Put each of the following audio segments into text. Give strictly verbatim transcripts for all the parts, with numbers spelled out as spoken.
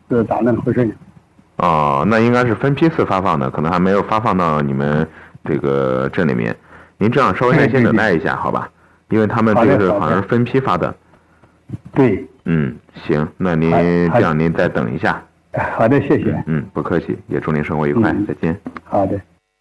是咋弄回事呢？ 哦，那应该是分批次发放的，可能还没有发放到你们这个镇里面。您这样稍微耐心等待一下，好吧？因为他们这个是好像是分批发的。 对。 嗯，行，那您这样您再等一下。 好的，谢谢。 嗯，不客气，也祝您生活愉快，再见。 好的。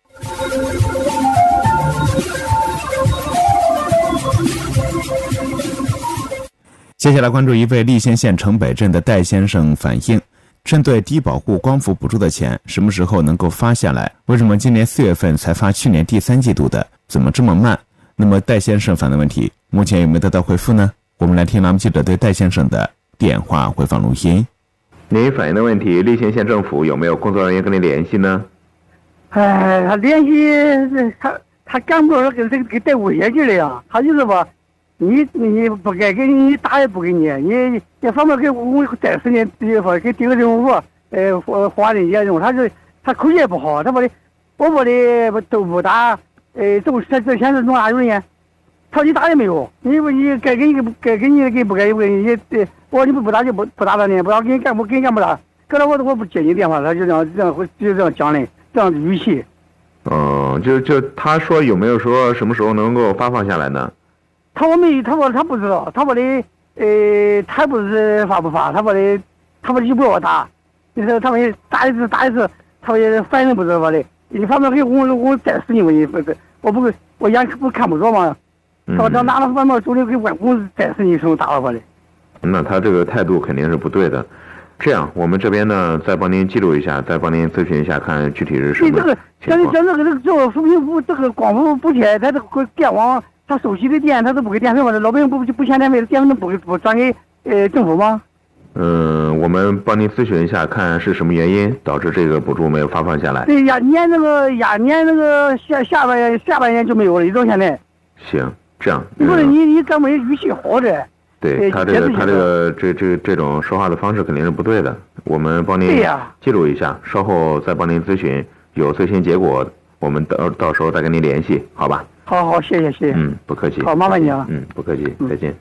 接下来关注一位溧县县城北镇的戴先生反映，针对低保户光伏补助的钱什么时候能够发下来？为什么今年四月份才发去年第三季度的？怎么这么慢？那么戴先生反映的问题目前有没有得到回复呢？我们来听栏目记者对戴先生的电话回访录音。 您反映的问题，溧县县政府有没有工作人员跟您联系呢？ 哎，他联系他他干部说给这个给带物业去了呀，他就是吧。你你不该给你打也不给你，你一方面给我再十年，一方给顶个任务，呃，花花人家用，他是他口气也不好，他把的我把的不都不打，呃，都这这钱是弄哪用呢？他说你打也没有，你不你该给你该给你给不该不给你，呃，我说你不不打就不不打了呢，不打给你干不给你干不打，搁那我我不接你电话，他就这样这样就这样讲的，这样的语气。 哦，就就他说有没有说什么时候能够发放下来呢？ 他我没，他说他不知道，他说的，呃，他不是发不发，他说的，他说的就不要打，你说他们打一次打一次，他说反正不知道的，一方面给我我再死你我不是，我不我眼不看不着嘛，他说这拿了反面手里给我我再死你手打了我的。 那他这个态度肯定是不对的。这样，我们这边呢再帮您记录一下，再帮您咨询一下，看具体是什么情况。 你这个，像像这个这个这个扶贫补这个光伏补贴，他这个电网。他收起的电，他都不给电费吗？老百姓不不欠电费，电费不不转给呃政府吗？ 嗯，我们帮您咨询一下，看是什么原因导致这个补助没有发放下来。 对呀，年那个呀，年那个下下半年下半年就没有了，一到现在。 行，这样。 不是你你干嘛语气好的？ 对他这个他这个这这这种说话的方式肯定是不对的，我们帮您记录一下，稍后再帮您咨询，有最新结果，我们到到时候再跟您联系，好吧？ 好好，谢谢谢谢。 嗯，不客气。 好，麻烦你了。 嗯，不客气，再见。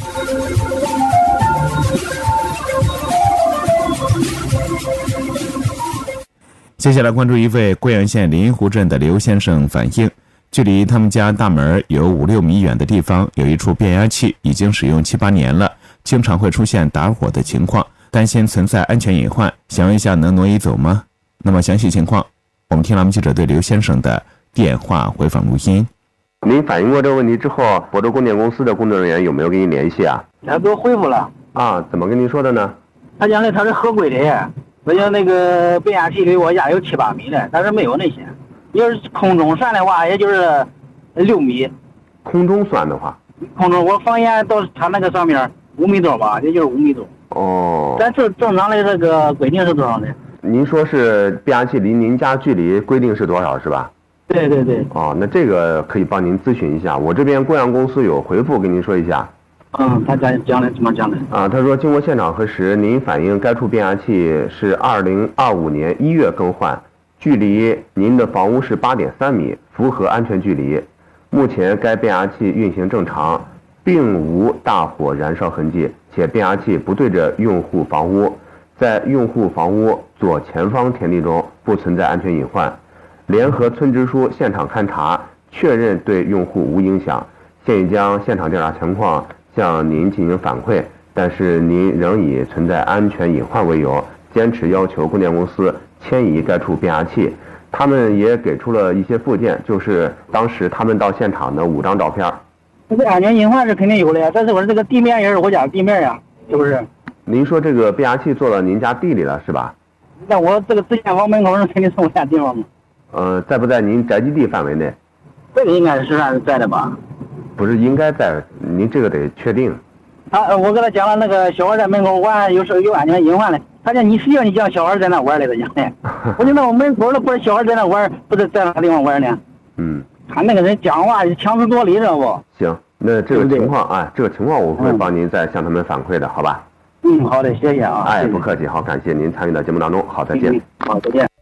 接下来关注一位贵阳县临湖镇的刘先生反映，距离他们家大门有五六米远的地方有一处变压器，已经使用七八年了，经常会出现打火的情况，担心存在安全隐患，想问一下能挪移走吗？那么详细情况，我们听栏目记者对刘先生的电话回访录音。 您反映过这个问题之后，亳州供电公司的工作人员有没有给你联系啊？ 他给我回复了。 啊，怎么跟您说的呢？ 他讲的他是合规的，我讲那个变压器离我家有七八米的，但是没有那些。要是空中算的话，也就是六米。 空中算的话？ 空中我房檐到他那个上面五米多吧，也就是五米多。 哦。 咱正正常的这个规定是多少呢？ 您说是变压器离您家距离规定是多少是吧？ 对对对。 哦，那这个可以帮您咨询一下，我这边贵阳公司有回复跟您说一下。 嗯，他讲讲的怎么讲的？ 啊，他说经过现场核实，您反映该处变压器是二零二五年一月更换，距离您的房屋是八点三米，符合安全距离。目前该变压器运行正常，并无大火燃烧痕迹，且变压器不对着用户房屋，在用户房屋左前方田地中不存在安全隐患。联合村支书现场勘查，确认对用户无影响，现已将现场调查情况向您进行反馈，但是您仍以存在安全隐患为由，坚持要求供电公司迁移该处变压器。他们也给出了一些附件，就是当时他们到现场的五张照片。 这个安全隐患是肯定有的呀，但是我这个地面也是我家地面呀，是不是？ 您说这个变压器坐到您家地里了是吧？ 那我这个自建房门口上肯定是我家地方嘛。 呃，在不在您宅基地范围内？ 这个应该是算是在的吧？ 不是应该在，您这个得确定。 他我跟他讲了，那个小孩在门口玩，有时候有安全隐患的。他讲你谁让你讲小孩在那玩来的讲的？我就那我门口了，不是小孩在那玩，不是在哪地方玩呢？ 嗯。 他那个人讲话强词夺理，知道不？ 行，那这个情况哎，这个情况我会帮您再向他们反馈的，好吧？ 嗯，好的，谢谢啊。 哎，不客气，好，感谢您参与到节目当中，好，再见。 好，再见。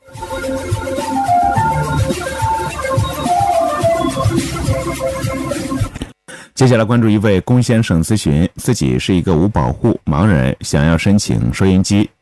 接下来关注一位龚先生咨询，自己是一个无保户盲人，想要申请收音机，